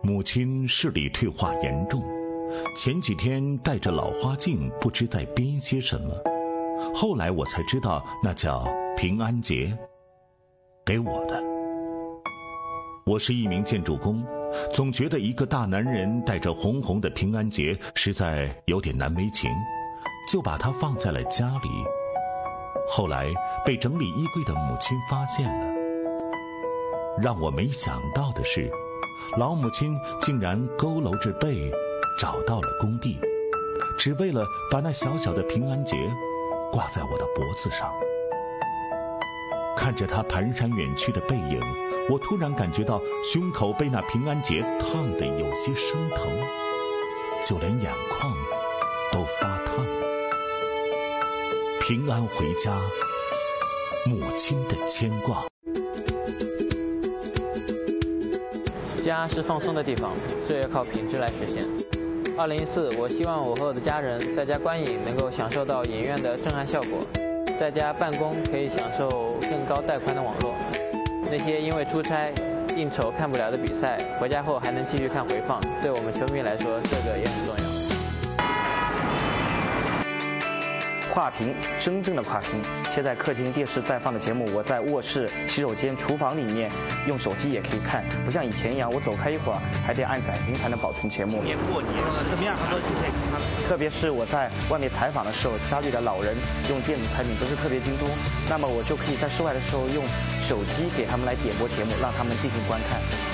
母亲视力退化严重，前几天戴着老花镜，不知在编些什么。后来我才知道，那叫平安结，给我的。我是一名建筑工，总觉得一个大男人戴着红红的平安结实在有点难为情，就把它放在了家里。后来被整理衣柜的母亲发现了。让我没想到的是，老母亲竟然佝偻着背找到了工地，只为了把那小小的平安结挂在我的脖子上。看着她蹒跚远去的背影，我突然感觉到胸口被那平安结烫得有些生疼，就连眼眶都发烫。平安回家，母亲的牵挂。 家是放松的地方，这要靠品质来实现。2014，我希望我和我的家人在家观影能够享受到影院的震撼效果，在家办公可以享受更高带宽的网络。那些因为出差、应酬看不了的比赛，回家后还能继续看回放，对我们球迷来说，这个也很重要。 跨屏，真正的跨屏，切在客厅电视在放的节目，我在卧室、洗手间、厨房里面用手机也可以看，不像以前一样，我走开一会儿还得按载屏才能保存节目。 年过年怎么样？很多就可以看了。 特别是我在外面采访的时候，家里的老人用电子产品不是特别精通，那么我就可以在室外的时候用手机给他们来点播节目，让他们进行观看。